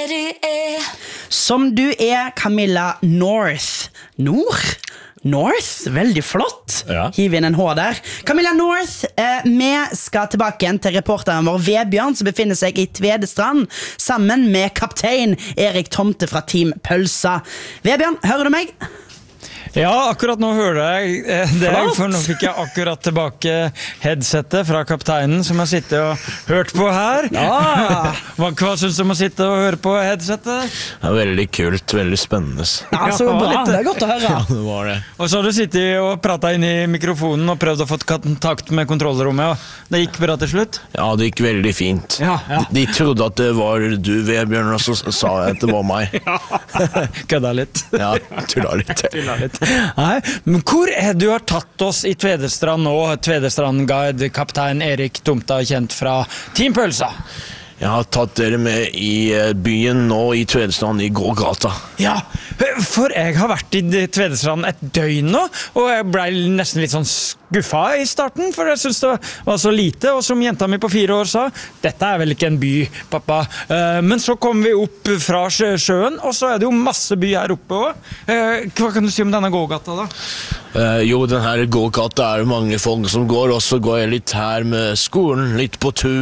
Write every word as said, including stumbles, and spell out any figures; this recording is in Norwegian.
Som du er, Camilla North. Nord? North, veldig flott. Ja. Hiv inn en H der. Camilla North, eh, vi skal tilbake igjen til reporteren vår Vebjørn, som befinner seg i Tvedestrand, sammen med kaptein Erik Tomte fra Team Pølsa. Vebjørn, hører du meg? Ja, akkurat nå hører jeg eh, det, Flott. for nå fikk jeg akkurat tilbake headsetet fra kapteinen som har sittet og hørt på her. Ja. Hva, hva synes du om å sitte og høre på headsetet? Det er veldig kult, veldig spennende. Ja, så bra, det er godt å høre. Ja, det var det. Og så har du sittet og pratet inn i mikrofonen og prøvd å få kontakt med kontrollrommet, og det gikk bra til slutt? Ja, det gikk veldig fint. Ja, ja. De, de trodde at det var du, Vebjørn, og så sa jeg at det var meg. Kødda litt. Ja, tulla litt. Tulla litt. Nei, men hvor er du har tatt oss i Tvedestrand nå, Tvedestrand-guide, kaptein Erik Tomta, kjent fra Team Pølsa? Jeg har tatt dere med i byen nå i Tvedestrand i gågata. Ja, for jeg har vært i Tvedestrand et døgn nå, og jeg ble nesten litt sånn skuffa i starten, for jeg synes det var så lite, og som jenta mi på fire år sa, dette er vel ikke en by, pappa. Men så kom vi opp fra sjøen, og så er det jo masse by her oppe også. Hva kan du si om denne gågata da? Uh, jo, den her gågata er mange folk som går, og så går jeg litt her med skolen, litt på tur.